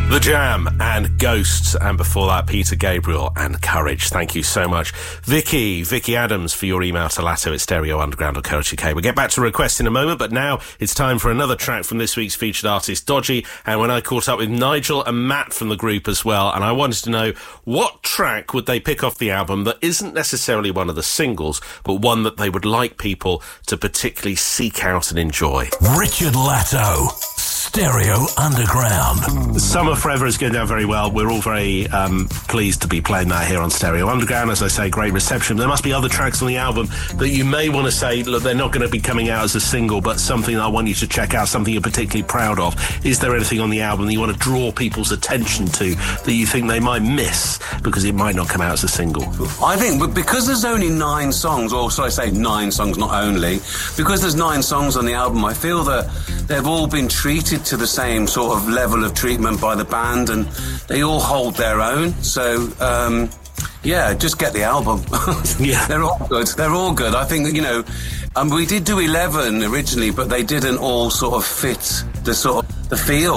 The Jam and Ghosts, and before that, Peter Gabriel and Courage. Thank you so much. Vicky Adams, for your email to latto@stereounderground.co.uk. We'll get back to requests in a moment, but now it's time for another track from this week's featured artist, Dodgy. And when I caught up with Nigel and Matt from the group as well, and I wanted to know what track would they pick off the album that isn't necessarily one of the singles, but one that they would like people to particularly seek out and enjoy. Richard Latto, Stereo Underground. Summer Forever is going down very well. We're all very pleased to be playing that here on Stereo Underground. As I say, great reception. There must be other tracks on the album that you may want to say, look, they're not going to be coming out as a single, but something that I want you to check out, something you're particularly proud of. Is there anything on the album that you want to draw people's attention to that you think they might miss because it might not come out as a single? I think because there's only 9 songs, or should I say 9 songs, not only, because there's 9 songs on the album, I feel that they've all been treated to the same sort of level of treatment by the band, and they all hold their own. So yeah, just get the album. Yeah, they're all good. I think, you know, we did do 11 originally, but they didn't all sort of fit the feel